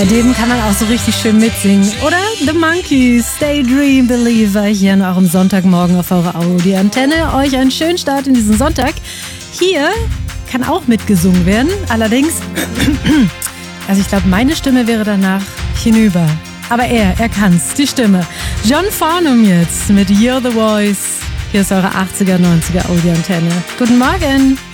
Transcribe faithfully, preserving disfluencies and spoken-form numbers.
Bei dem kann man auch so richtig schön mitsingen. Oder The Monkees, Daydream Believer, hier an eurem Sonntagmorgen auf eurer Audi-Antenne. Euch einen schönen Start in diesen Sonntag. Hier kann auch mitgesungen werden, allerdings, also ich glaube, meine Stimme wäre danach hinüber. Aber er, er kann's, die Stimme. John Farnham jetzt mit You're the Voice. Hier ist eure achtziger, neunziger Audi-Antenne. Guten Morgen.